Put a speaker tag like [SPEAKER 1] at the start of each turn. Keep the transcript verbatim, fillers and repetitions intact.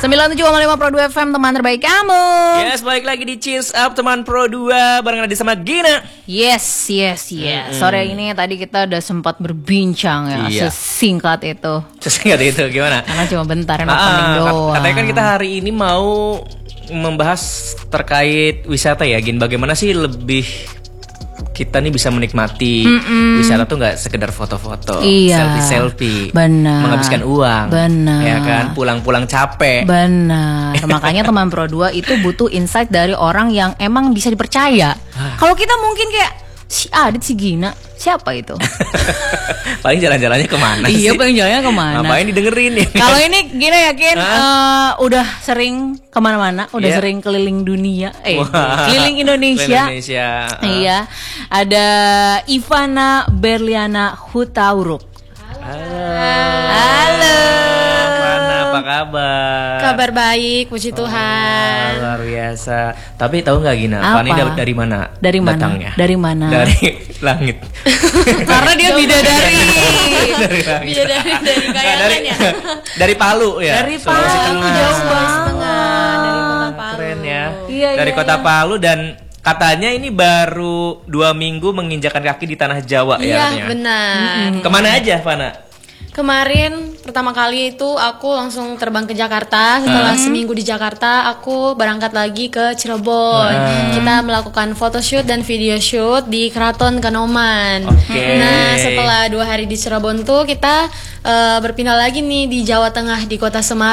[SPEAKER 1] sembilan puluh tujuh koma lima Pro dua F M, teman terbaik kamu.
[SPEAKER 2] Yes, balik lagi di Cheers Up teman Pro dua barengan di sama Gina.
[SPEAKER 1] Yes, yes, yes. Mm-hmm. Sore ini tadi kita udah sempat berbincang ya,
[SPEAKER 2] iya.
[SPEAKER 1] sesingkat itu.
[SPEAKER 2] Sesingkat itu gimana?
[SPEAKER 1] Karena cuma bentar yang
[SPEAKER 2] ah,
[SPEAKER 1] opening doang.
[SPEAKER 2] Katanya kan kita hari ini mau membahas terkait wisata ya, Gin. Bagaimana sih lebih kita nih bisa menikmati Mm-mm. wisata tuh nggak sekedar foto-foto,
[SPEAKER 1] iya,
[SPEAKER 2] selfie-selfie,
[SPEAKER 1] benar,
[SPEAKER 2] menghabiskan uang,
[SPEAKER 1] benar,
[SPEAKER 2] ya kan, pulang-pulang capek,
[SPEAKER 1] benar. Makanya teman Pro dua itu butuh insight dari orang yang emang bisa dipercaya. Kalau kita mungkin kayak si Adit, si Gina, siapa itu?
[SPEAKER 2] Paling jalan-jalannya kemana sih?
[SPEAKER 1] Iya, paling jalannya kemana?
[SPEAKER 2] Ngapain didengerin ya?
[SPEAKER 1] Kalau ini Gina yakin uh, udah sering kemana-mana, udah yeah. sering keliling dunia, eh wow. keliling Indonesia.
[SPEAKER 2] Keliling Indonesia. Uh.
[SPEAKER 1] Iya, ada Ivana Berliana Hutauruk.
[SPEAKER 2] Halo.
[SPEAKER 1] Halo.
[SPEAKER 2] Ivana, apa kabar?
[SPEAKER 3] Kabar baik, puji
[SPEAKER 2] oh,
[SPEAKER 3] Tuhan.
[SPEAKER 2] Luar biasa. Tapi tahu nggak Gina?
[SPEAKER 1] Apa?
[SPEAKER 2] Fani dari mana?
[SPEAKER 1] Dari mana?
[SPEAKER 2] Datangnya?
[SPEAKER 1] Dari mana?
[SPEAKER 2] Dari langit.
[SPEAKER 1] Karena dia bidadari.
[SPEAKER 2] Dari langit.
[SPEAKER 3] Bidadari dari kayangan ya.
[SPEAKER 2] Dari Palu ya.
[SPEAKER 1] Dari Palu, jauh banget.
[SPEAKER 3] Dari kota Palu.
[SPEAKER 2] Keren ya.
[SPEAKER 1] Iya,
[SPEAKER 2] dari
[SPEAKER 1] iya,
[SPEAKER 2] kota
[SPEAKER 1] iya.
[SPEAKER 2] Palu dan katanya ini baru dua minggu menginjakan kaki di tanah Jawa
[SPEAKER 3] iya,
[SPEAKER 2] ya.
[SPEAKER 3] Iya benar.
[SPEAKER 2] Hmm. Kemana aja, Fana?
[SPEAKER 3] Kemarin pertama kali itu aku langsung terbang ke Jakarta. Setelah hmm. seminggu di Jakarta, aku berangkat lagi ke Cirebon. Hmm. Kita melakukan photoshoot dan video shoot di Keraton Kanoman.
[SPEAKER 2] Okay.
[SPEAKER 3] Nah, setelah dua hari di Cirebon tuh kita uh, berpindah lagi nih di Jawa Tengah di Kota Semarang.